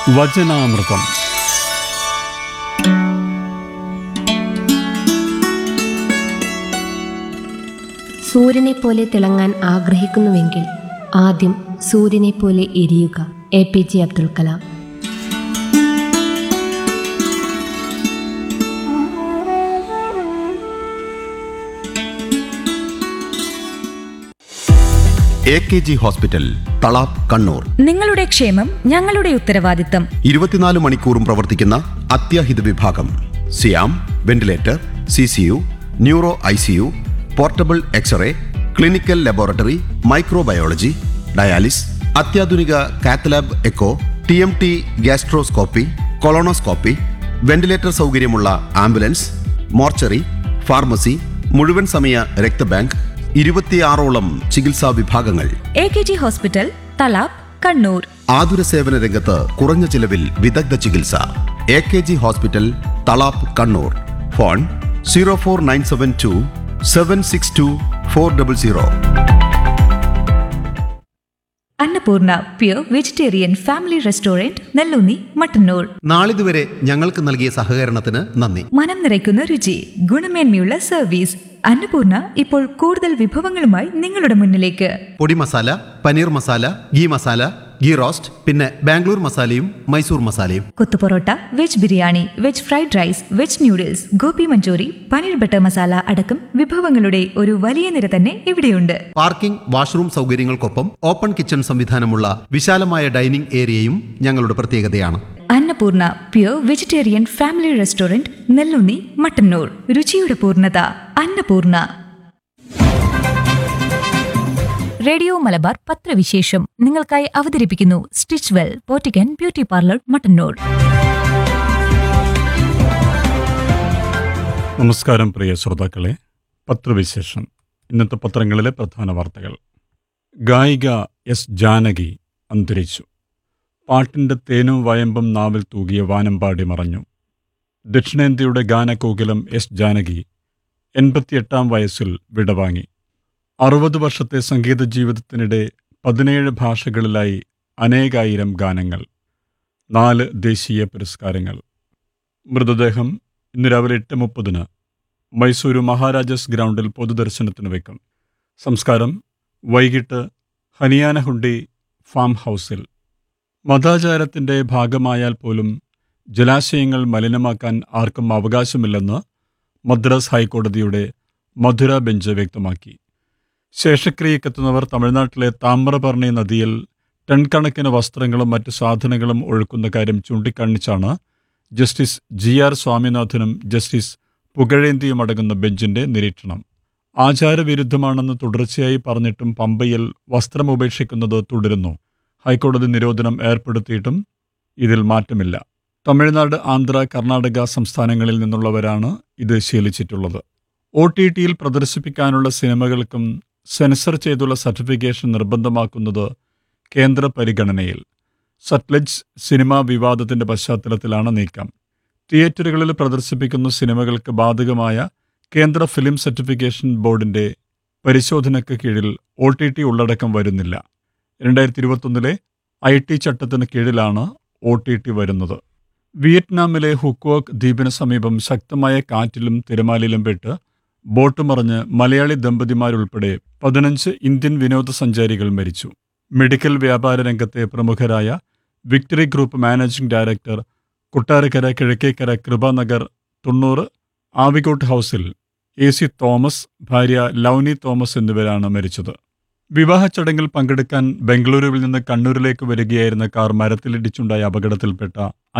വചനാമൃതം. സൂര്യനെപ്പോലെ തിളങ്ങാൻ ആഗ്രഹിക്കുന്നുവെങ്കിൽ ആദ്യം സൂര്യനെപ്പോലെ എരിയുക. APJ Abdul Kalam. AKG hospital, Thalap, Kannur. നിങ്ങളുടെ ക്ഷേമം ഞങ്ങളുടെ ഉത്തരവാദിത്തം. 24 മണിക്കൂറും പ്രവർത്തിക്കുന്ന അത്യാഹിത വിഭാഗം. സിയാം, ventilator, CCU, neuro ICU, portable x-ray, clinical laboratory, microbiology, dialysis, അത്യാധുനിക cath lab echo, TMT, gastroscopy, colonoscopy, ventilator സൗകര്യമുള്ള ആംബുലൻസ്, മോർച്ചറി, ഫാർമസി, മുഴുവൻ സമയ രക്തബാങ്ക്, 26ഓളം ചികിത്സാ വിഭാഗങ്ങൾ. AKG hospital, Thalap, Kannur. ആതുര സേവന രംഗത്ത് കുറഞ്ഞ ചിലവിൽ വിദഗ്ധ ചികിത്സ. AKG hospital, Thalap, Kannur. Phone 04972 762 400. Annapurna pure vegetarian family restaurant, Nelloonni, Mattannur. നാളിതുവരെ ഞങ്ങൾക്ക് നൽകിയ സഹകരണത്തിന് നന്ദി. മനം നിറയ്ക്കുന്ന രുചി, ഗുണമേന്മയുള്ള സർവീസ്. അന്നപൂർണ ഇപ്പോൾ കൂടുതൽ വിഭവങ്ങളുമായി നിങ്ങളുടെ മുന്നിലേക്ക്. പൊടി മസാല, പനീർ മസാല, ഗീ മസാല, ഗീ റോസ്റ്റ്, പിന്നെ ബാംഗ്ലൂർ മസാലയും മൈസൂർ മസാലയും. കൊത്തു parotta, veg biryani, veg fried rice, veg noodles, Gopi Manchurian, paneer butter masala അടക്കം വിഭവങ്ങളുടെ ഒരു വലിയ നിര തന്നെ ഇവിടെയുണ്ട്. പാർക്കിംഗ്, വാഷ്റൂം സൗകര്യങ്ങൾക്കൊപ്പം ഓപ്പൺ കിച്ചൺ സംവിധാനമുള്ള വിശാലമായ ഡൈനിംഗ് ഏരിയയും ഞങ്ങളുടെ പ്രത്യേകതയാണ്. Annapurna pure vegetarian family restaurant, Nelloonni, Mattannur. രുചിയുടെ പൂർണ്ണത അന്നപൂർണ. റേഡിയോ മലബാർ പത്രവിശേഷം നിങ്ങൾക്കായി അവതരിപ്പിക്കുന്നു stitch well, പോറ്റിക്കൻ beauty parlour, Mattannur. നമസ്കാരം പ്രിയ ശ്രോതാക്കളെ. പത്രവിശേഷം. ഇന്നത്തെ പത്രങ്ങളിലെ പ്രധാന വാർത്തകൾ. ഗായിക S. ജാനകി അന്തരിച്ചു. പാട്ടിൻ്റെ തേനും വയമ്പും നാവിൽ തൂകിയ വാനമ്പാടി മറഞ്ഞു. ദക്ഷിണേന്ത്യയുടെ ഗാനകോകിലം S. ജാനകി 88-ാം വയസ്സിൽ വിടവാങ്ങി. 60 വർഷത്തെ സംഗീത ജീവിതത്തിനിടെ 17 ഭാഷകളിലായി അനേകായിരം ഗാനങ്ങൾ, 4 ദേശീയ പുരസ്കാരങ്ങൾ. മൃതദേഹം ഇന്ന് രാവിലെ 8:30 മൈസൂരു മഹാരാജാസ് ഗ്രൗണ്ടിൽ പൊതുദർശനത്തിന് വയ്ക്കും. സംസ്കാരം വൈകിട്ട് ഹനിയാനഹുണ്ടി ഫാം ഹൗസിൽ. മതാചാരത്തിൻ്റെ ഭാഗമായാൽ പോലും ജലാശയങ്ങൾ മലിനമാക്കാൻ ആർക്കും അവകാശമില്ലെന്ന് മദ്രാസ് ഹൈക്കോടതിയുടെ മധുര ബെഞ്ച് വ്യക്തമാക്കി. ശേഷക്രിയക്കെത്തുന്നവർ തമിഴ്നാട്ടിലെ താമ്രപർണി നദിയിൽ ടൺ കണക്കിന് വസ്ത്രങ്ങളും മറ്റു സാധനങ്ങളും ഒഴുക്കുന്ന കാര്യം ചൂണ്ടിക്കാണിച്ചാണ് ജസ്റ്റിസ് GR സ്വാമിനാഥനും ജസ്റ്റിസ് പുകഴേന്തിയും അടങ്ങുന്ന ബെഞ്ചിന്റെ നിരീക്ഷണം. ആചാരവിരുദ്ധമാണെന്ന് തുടർച്ചയായി പറഞ്ഞിട്ടും പമ്പയിൽ വസ്ത്രം ഉപേക്ഷിക്കുന്നത് തുടരുന്നു. ഹൈക്കോടതി നിരോധനം ഏർപ്പെടുത്തിയിട്ടും ഇതിൽ മാറ്റമില്ല. തമിഴ്നാട്, ആന്ധ്ര, കർണാടക സംസ്ഥാനങ്ങളിൽ നിന്നുള്ളവരാണ് ഇത് ശീലിച്ചിട്ടുള്ളത്. OTTയിൽ പ്രദർശിപ്പിക്കാനുള്ള സിനിമകൾക്കും സെൻസർ ചെയ്തുള്ള സർട്ടിഫിക്കേഷൻ നിർബന്ധമാക്കുന്നത് കേന്ദ്ര പരിഗണനയിൽ. സത്ലജ് സിനിമാ വിവാദത്തിന്റെ പശ്ചാത്തലത്തിലാണ് നീക്കം. തിയേറ്ററുകളിൽ പ്രദർശിപ്പിക്കുന്ന സിനിമകൾക്ക് ബാധകമായ കേന്ദ്ര ഫിലിം സർട്ടിഫിക്കേഷൻ ബോർഡിന്റെ പരിശോധനയ്ക്ക് കീഴിൽ OTT ഉള്ളടക്കം വരുന്നില്ല. 2021 IT ചട്ടത്തിന് കീഴിലാണ് OTT വരുന്നത്. വിയറ്റ്നാമിലെ ഹുക്വോക് ദ്വീപിന് സമീപം ശക്തമായ കാറ്റിലും തിരമാലയിലും പെട്ട് ബോട്ട് മറിഞ്ഞ് മലയാളി ദമ്പതിമാരുൾപ്പെടെ 15 ഇന്ത്യൻ വിനോദസഞ്ചാരികൾ മരിച്ചു. മെഡിക്കൽ വ്യാപാര രംഗത്തെ പ്രമുഖരായ victory group managing director Kottarakkara Kizhakkekara കൃപാനഗർ 90 ആവിക്കോട്ട് ഹൗസിൽ AC തോമസ്, ഭാര്യ ലൗനി തോമസ് എന്നിവരാണ് മരിച്ചത്. വിവാഹ ചടങ്ങിൽ പങ്കെടുക്കാൻ ബംഗളൂരുവിൽ നിന്ന് കണ്ണൂരിലേക്ക് വരികയായിരുന്ന കാർ മരത്തിലിടിച്ചുണ്ടായ അപകടത്തിൽപ്പെട്ട